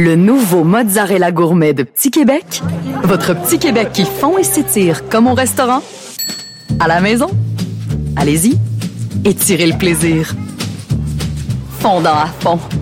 Le nouveau mozzarella gourmet de Petit Québec. Votre Petit Québec qui fond et s'étire comme au restaurant. À la maison. Allez-y, étirez le plaisir. Fondant à fond.